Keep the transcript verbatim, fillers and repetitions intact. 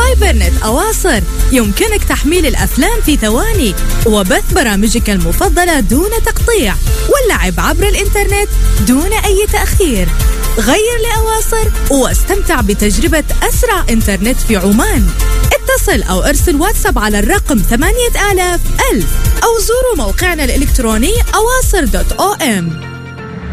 فايبر نت أواصر يمكنك تحميل الأفلام في ثواني وبث برامجك المفضلة دون تقطيع واللعب عبر الإنترنت دون أي تأخير. غير لأواصر واستمتع بتجربة أسرع إنترنت في عمان. اتصل أو ارسل واتساب على الرقم ثمانية آلاف ألف أو زوروا موقعنا الإلكتروني أواصر دوت أو إم.